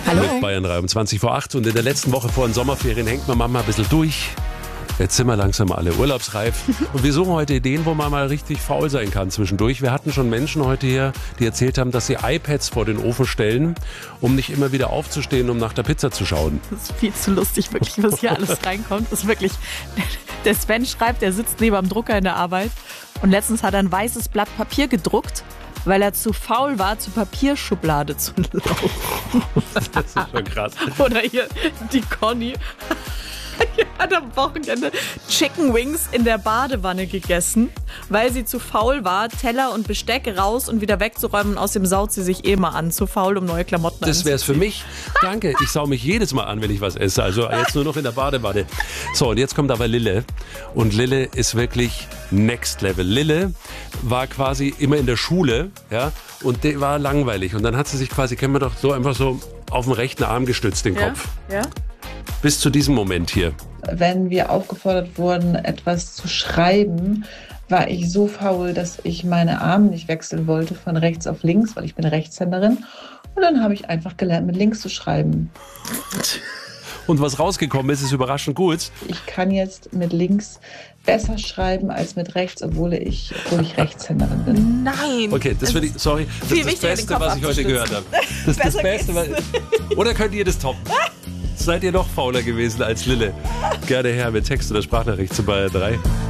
Hallo. Mit Bayern 3 um 20 vor 8. Und in der letzten Woche vor den Sommerferien hängt man manchmal ein bisschen durch. Jetzt sind wir langsam alle urlaubsreif. Und wir suchen heute Ideen, wo man mal richtig faul sein kann zwischendurch. Wir hatten schon Menschen heute hier, die erzählt haben, dass sie iPads vor den Ofen stellen, um nicht immer wieder aufzustehen, um nach der Pizza zu schauen. Das ist viel zu lustig, wirklich, was hier alles reinkommt. Das ist wirklich, der Sven schreibt, der sitzt neben am Drucker in der Arbeit und letztens hat er ein weißes Blatt Papier gedruckt, weil er zu faul war, zur Papierschublade zu laufen. Das ist schon krass. Oder hier die Conny. Die hat am Wochenende Chicken Wings in der Badewanne gegessen, weil sie zu faul war, Teller und Besteck raus und wieder wegzuräumen. Und außerdem saut sie sich mal an. Zu faul, um neue Klamotten Das wär's für mich. Danke. Ich sau mich jedes Mal an, wenn ich was esse. Also jetzt nur noch in der Badewanne. So, und jetzt kommt aber Lille. Und Lille ist wirklich next level. Lille war quasi immer in der Schule, ja, und die war langweilig. Und dann hat sie sich quasi, kennen wir doch, so einfach so auf den rechten Arm gestützt, den Kopf. Ja. Bis zu diesem Moment hier. Wenn wir aufgefordert wurden, etwas zu schreiben, war ich so faul, dass ich meine Arme nicht wechseln wollte von rechts auf links, weil ich bin Rechtshänderin. Und dann habe ich einfach gelernt, mit links zu schreiben. Und was rausgekommen ist, ist überraschend gut. Ich kann jetzt mit links besser schreiben als mit rechts, obwohl ich Rechtshänderin bin. Nein. Okay, das finde ich, sorry, das ist das Beste, was ich heute gehört habe. Das ist das Beste. Oder könnt ihr das toppen? Seid ihr noch fauler gewesen als Lille? Gerne her mit Text oder Sprachnachricht zu Bayern 3.